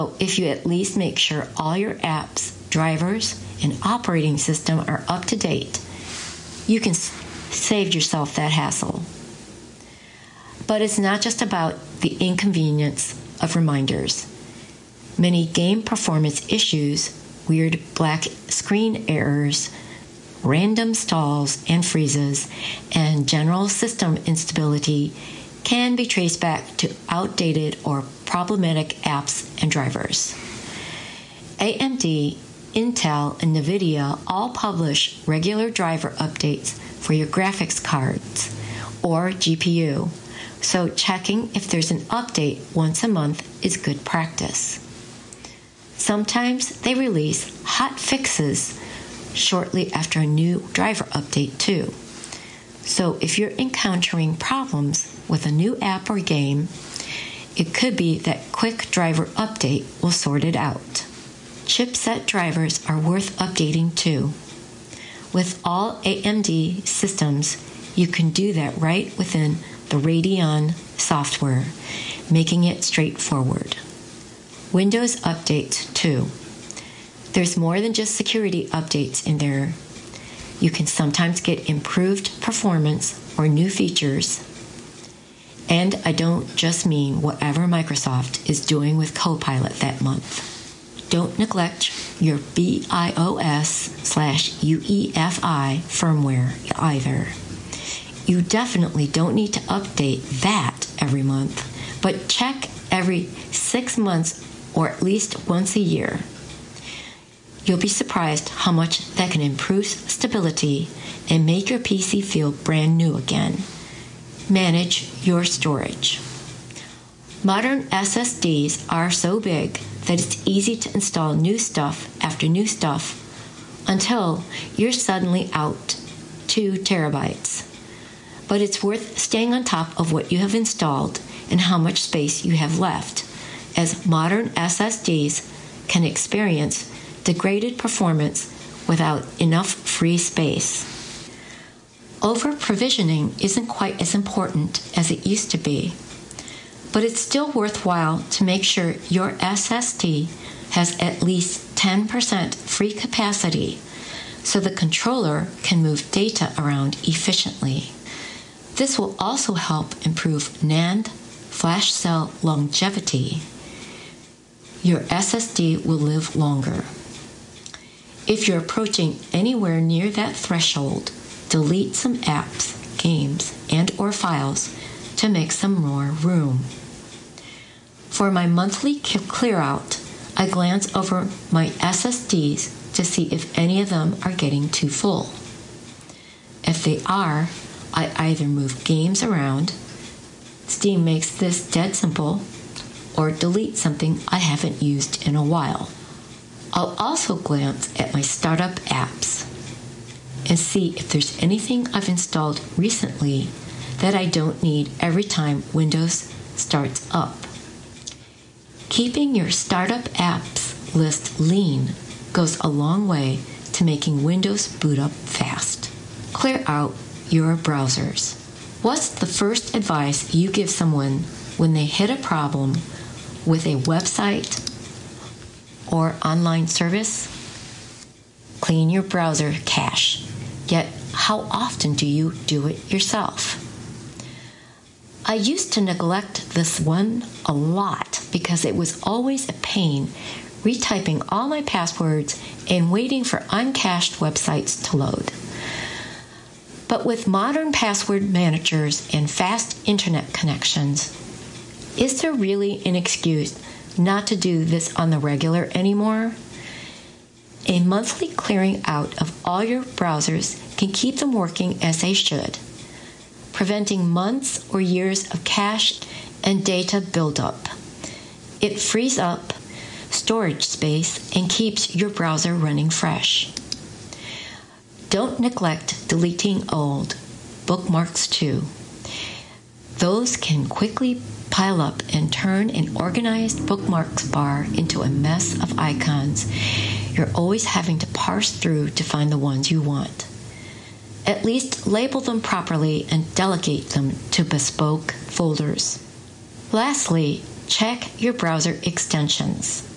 If you at least make sure all your apps, drivers, and operating system are up to date, you can save yourself that hassle. But it's not just about the inconvenience of reminders. Many game performance issues, weird black screen errors, random stalls and freezes, and general system instability can be traced back to outdated or problematic apps and drivers. AMD, Intel, and NVIDIA all publish regular driver updates for your graphics cards or GPU, so checking if there's an update once a month is good practice. Sometimes they release hot fixes shortly after a new driver update too. So if you're encountering problems with a new app or game, it could be that quick driver update will sort it out. Chipset drivers are worth updating too. With all AMD systems, you can do that right within the Radeon software, making it straightforward. Windows updates too. There's more than just security updates in there. You can sometimes get improved performance or new features. And I don't just mean whatever Microsoft is doing with Copilot that month. Don't neglect your BIOS/UEFI firmware either. You definitely don't need to update that every month, but check every 6 months or at least once a year. You'll be surprised how much that can improve stability and make your PC feel brand new again. Manage your storage. Modern SSDs are so big that it's easy to install new stuff after new stuff until you're suddenly out 2 terabytes. But it's worth staying on top of what you have installed and how much space you have left, as modern SSDs can experience degraded performance without enough free space. Over-provisioning isn't quite as important as it used to be, but it's still worthwhile to make sure your SSD has at least 10% free capacity so the controller can move data around efficiently. This will also help improve NAND flash cell longevity. Your SSD will live longer. If you're approaching anywhere near that threshold, delete some apps, games, and/or files to make some more room. For my monthly clear out, I glance over my SSDs to see if any of them are getting too full. If they are, I either move games around, Steam makes this dead simple, or delete something I haven't used in a while. I'll also glance at my startup apps and see if there's anything I've installed recently that I don't need every time Windows starts up. Keeping your startup apps list lean goes a long way to making Windows boot up fast. Clear out your browsers. What's the first advice you give someone when they hit a problem with a website or online service? Clean your browser cache. Yet, how often do you do it yourself? I used to neglect this one a lot because it was always a pain retyping all my passwords and waiting for uncached websites to load. But with modern password managers and fast internet connections, is there really an excuse not to do this on the regular anymore? A monthly clearing out of all your browsers can keep them working as they should, preventing months or years of cache and data buildup. It frees up storage space and keeps your browser running fresh. Don't neglect deleting old bookmarks too. Those can quickly pile up and turn an organized bookmarks bar into a mess of icons. You're always having to parse through to find the ones you want. At least label them properly and delegate them to bespoke folders. Lastly, check your browser extensions.